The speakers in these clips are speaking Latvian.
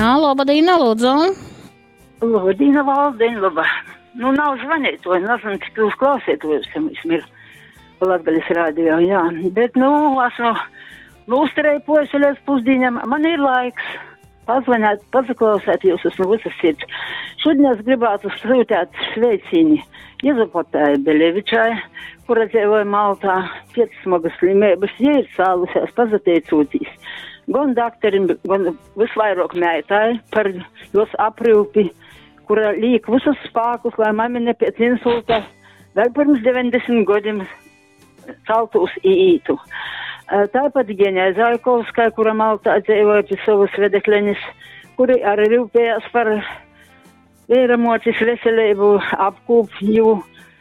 Jā, labadīna, lūdzu. Labadīna, Valdiņa, laba. Nu, nav zvanītoju, nezinu, cik jūs klausītojus, ja mums ir Latgaļas radio, jā. Bet, nu, esmu uzturēju pošu līdz pusdiņam, man ir laiks pazvanāt, pazaklausēt jūs uz visas sirds. Šodien es gribētu sūtīt sveicīni Jezupotai Belevičai, kura dzīvoja Maltā, 5 smagas slimības, ja ir sālusies, pazateicūtīs. Gan daktarim, gan visvairāk meitai par jos aprūpi, kura liek visus spēkus, lai mamine pēc insulta vēl pirms 90 gadiem celtos īītu. Tāpat Genē Zaikovskai, kura Maltā dzīvoja pie savas vedekleņas, kuri arī rūpējās par vīramocis veselību apkūpju.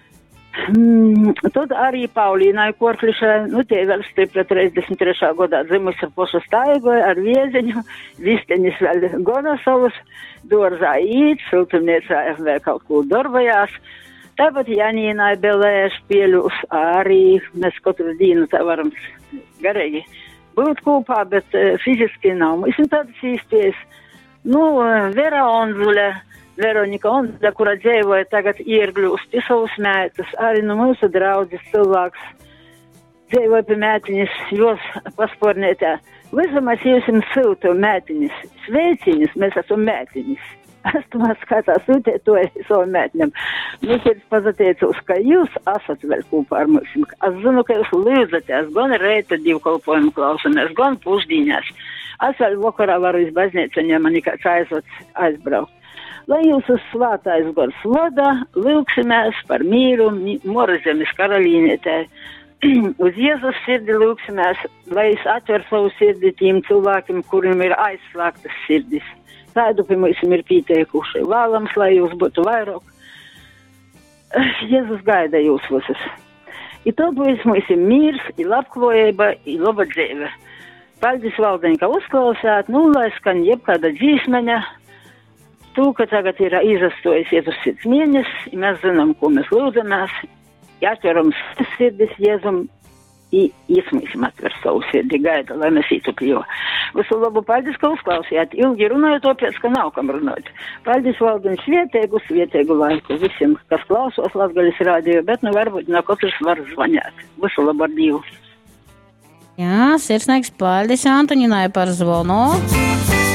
Tad arī Paulīnai Korklišai, nu tie vēl stipri 33. gadā dzimusi poša staigoja ar vieziņu, visteņas vēl gona savus, dorzā īt, siltumniecā vēl kaut ko darbojās. Tāpat Janīnai Belēš pieļūs arī, mēs katru dienu tā varam garīgi būt kopā, bet fiziski nav. Mēs esam tādas īsties, nu, Vera Onzule, Veronika Onda, kura dzīvoja tagad Iergļūst, pie savus mētas, arī no mūsu draudzes cilvēks dzīvoja pie mētiņas, jos paspornētā. Visam es jūsim siltu mētiņas, sveiciņas, mēs esam mētiņas. Es tomēr skatā sūtēt to savu mētiņam. Mēs ir pazateicos, ka jūs esat vēl kopā ar mums. Es zinu, ka jūs lūdzaties, gan reita divkalpojumu klausamies, gan pusdīņās. Es vēl vakarā varu iz baznīcu, ja man nekāds aizbraukt. Lai jūs uz svātais gars vada, lūksimies par mīru Morazemes karalīnētē. Uz Jēzus sirdi lūksimies, lai es atver savu sirdi tiem cilvēkiem, kuriem ir aizslēgtas sirdis. Tādu pie mums ir pieteikuši. Vēlams, lai jūs būtu vairāk. Jēzus gaida jūs visus. I tad mums ir mīrs, ir labklājība, ir laba dzīve. Paldies, Valdiņ, ka uzklausāt, nu, lai skan jebkāda dzīsmeņa. Tu, ka tagad ir izastojas Jēzus sirds mēnesis, mēs zinām, ko mēs lūdzamies, jāatveram sirdis Jēzum, iesmīsim atver savu sirdi, gaida, lai mēs ītu kļo. Visu labu, paldies, ka uzklausījāt. Ilgi runājot, tāpēc, ka nav kam runāt. Paldies, Valdiņ, svietēgu laiku visiem, kas klausos Latgaļas radio, bet nu varbūt no katrs var zvanīt. Visu labu ar Dievu. Jā, sirsnīgs paldies Antoņinai par zvonu.